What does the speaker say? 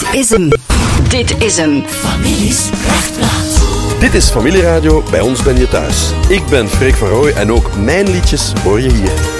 is hem. Dit is hem. Families Prachtplaats. Dit is Familieradio, bij ons ben je thuis. Ik ben Freek van Rooij en ook mijn liedjes hoor je hier.